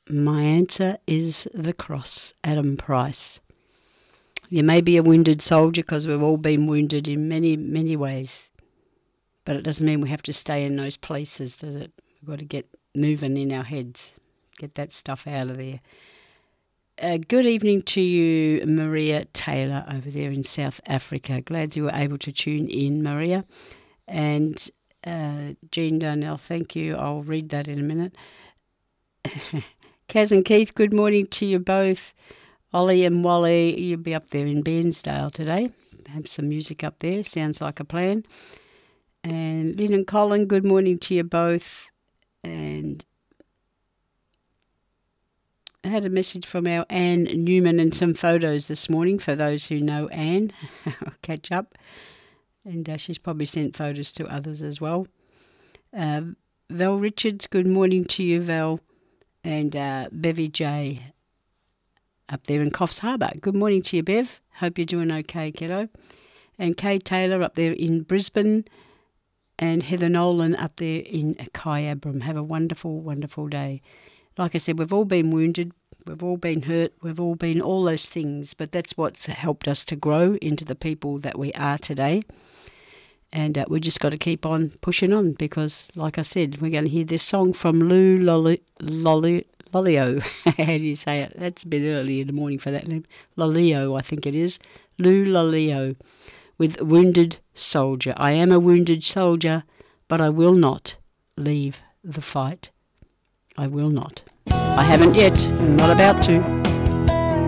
My answer is the cross, Adam Price. You may be a wounded soldier because we've all been wounded in many, many ways. But it doesn't mean we have to stay in those places, does it? We've got to get moving in our heads, get that stuff out of there. Good evening to you, Maria Taylor, over there in South Africa. Glad you were able to tune in, Maria. And Jean Darnell, thank you. I'll read that in a minute. Kaz and Keith, good morning to you both. Ollie and Wally, you'll be up there in Bairnsdale today. Have some music up there. Sounds like a plan. And Lynn and Colin, good morning to you both. And I had a message from our Anne Newman and some photos this morning for those who know Anne. I'll catch up. And she's probably sent photos to others as well. Val Richards, good morning to you, Val. And Bevy J up there in Coffs Harbour. Good morning to you, Bev. Hope you're doing okay, kiddo. And Kay Taylor up there in Brisbane. And Heather Nolan up there in Kyabram. Have a wonderful, wonderful day. Like I said, we've all been wounded. We've all been hurt. We've all been all those things. But that's what's helped us to grow into the people that we are today. And we just got to keep on pushing on because, like I said, we're going to hear this song from Lou Lolio. How do you say it? That's a bit early in the morning for that name. Lolio, I think it is. Lou Lolio with Wounded Soldier. I am a wounded soldier, but I will not leave the fight. I will not. I haven't yet. I'm not about to.